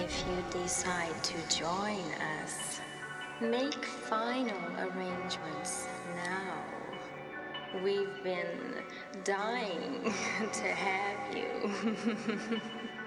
if you decide to join us. Make final arrangements now. We've been dying to have you.